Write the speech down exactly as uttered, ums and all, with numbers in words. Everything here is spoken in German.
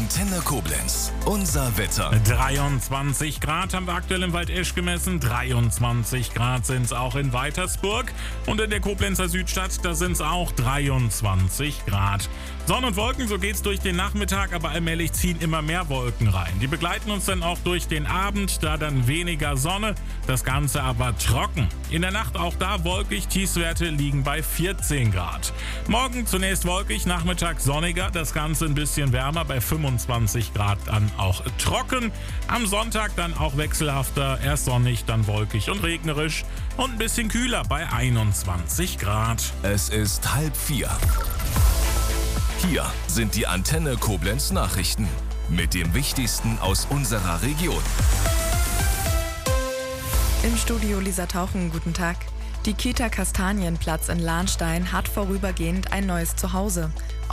Antenne Koblenz. Unser Wetter. dreiundzwanzig Grad haben wir aktuell im Waldesch gemessen. dreiundzwanzig Grad sind es auch in Weitersburg. Und in der Koblenzer Südstadt, da sind es auch dreiundzwanzig Grad. Sonne und Wolken, so geht's durch den Nachmittag, aber allmählich ziehen immer mehr Wolken rein. Die begleiten uns dann auch durch den Abend, da dann weniger Sonne, das Ganze aber trocken. In der Nacht auch da wolkig, Tiefstwerte liegen bei vierzehn Grad. Morgen zunächst wolkig, Nachmittag sonniger, das Ganze ein bisschen wärmer, bei fünfundzwanzig Grad dann auch trocken. Am Sonntag dann auch wechselhafter, erst sonnig, dann wolkig und regnerisch und ein bisschen kühler bei einundzwanzig Grad. Es ist halb vier. Hier sind die Antenne Koblenz Nachrichten mit dem Wichtigsten aus unserer Region. Im Studio Lisa Tauchen, guten Tag. Die Kita Kastanienplatz in Lahnstein hat vorübergehend ein neues Zuhause.